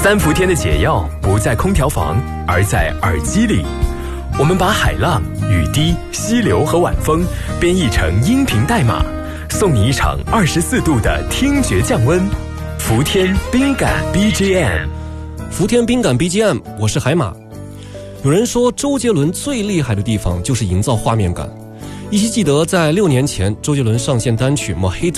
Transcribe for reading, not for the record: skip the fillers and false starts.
三伏天的解药不在空调房，而在耳机里。我们把海浪、雨滴、溪流和晚风编译成音频代码，送你一场24度的听觉降温。伏天冰感 BGM， 伏天冰感 BGM， 我是海马。有人说周杰伦最厉害的地方就是营造画面感。依稀记得在6年前，周杰伦上线单曲《Mojito》